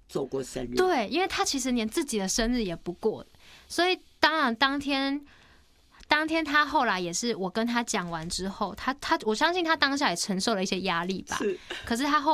做过生日。 对，因为他其实连自己的生日也不过，所以当然当天他后来也是我跟他讲完之后，我相信他当下也承受了一些压力吧。可是他后